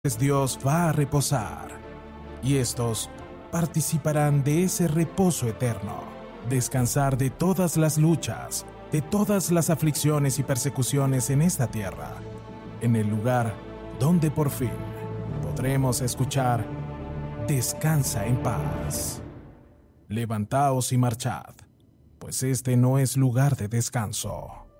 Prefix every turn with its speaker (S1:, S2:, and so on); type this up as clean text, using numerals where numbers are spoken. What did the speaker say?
S1: Dios va a reposar, y estos participarán de ese reposo eterno, descansar de todas las luchas, de todas las aflicciones y persecuciones en esta tierra, en el lugar donde por fin podremos escuchar: descansa en paz. Levantaos y marchad, pues este no es lugar de descanso.